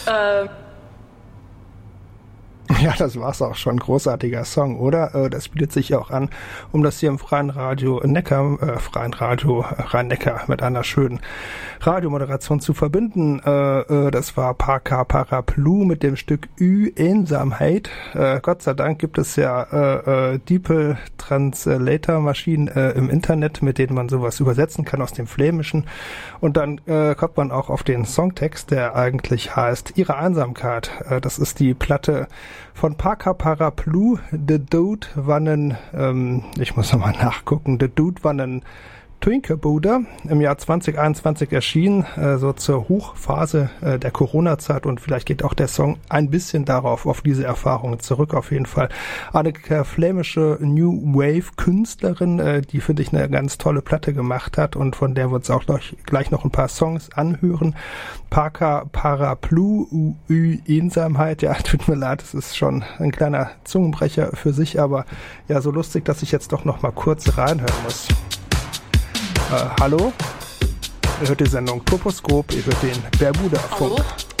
Ja, das war's auch schon. Großartiger Song, oder? Das bietet sich auch an, um das hier im Freien Radio Rhein-Neckar mit einer schönen Radiomoderation zu verbinden. Das war Parker Paraplu mit dem Stück Ü Einsamkeit. Gott sei Dank gibt es ja DeepL Translator-Maschinen im Internet, mit denen man sowas übersetzen kann aus dem Flämischen. Und dann kommt man auch auf den Songtext, der eigentlich heißt Ihre Einsamkeit. Das ist die Platte von Parker Paraplu. The Dude wannen, ich muss nochmal nachgucken, The Dude wannen Twinkebude im Jahr 2021 erschienen, so zur Hochphase der Corona-Zeit, und vielleicht geht auch der Song ein bisschen auf diese Erfahrungen zurück. Auf jeden Fall eine flämische New Wave Künstlerin, die, finde ich, eine ganz tolle Platte gemacht hat und von der wir uns auch gleich noch ein paar Songs anhören. Parker Paraplu, Ü Einsamkeit, ja, tut mir leid, es ist schon ein kleiner Zungenbrecher für sich, aber ja, so lustig, dass ich jetzt doch noch mal kurz reinhören muss. Hallo, ihr hört die Sendung Toposkop, ihr hört den Bermuda-Funk. Hallo?